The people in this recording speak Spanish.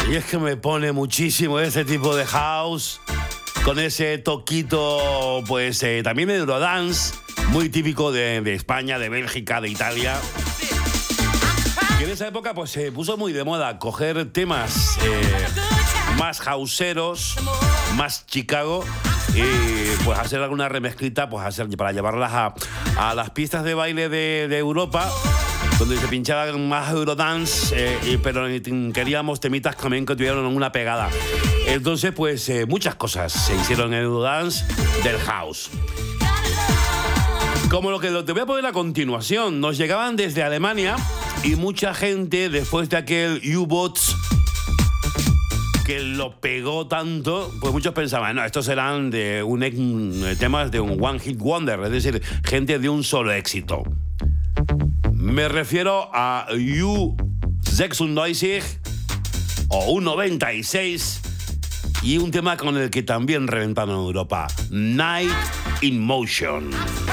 Y es que me pone muchísimo ese tipo de house, con ese toquito, pues también de Eurodance, muy típico de España, de Bélgica, de Italia. Y en esa época pues se puso muy de moda coger temas más houseeros, más Chicago, y pues hacer alguna remezclita, pues para llevarlas a las pistas de baile de Europa, donde se pinchaban más Eurodance, pero queríamos temitas también que tuvieran una pegada. Entonces, pues muchas cosas se hicieron en Eurodance del house. Como lo que te voy a poner a continuación, nos llegaban desde Alemania y mucha gente, después de aquel U-Boats que lo pegó tanto, pues muchos pensaban, no, estos eran de temas de un One Hit Wonder, es decir, gente de un solo éxito. Me refiero a U96 o U96 y un tema con el que también reventaron en Europa, Night in Motion.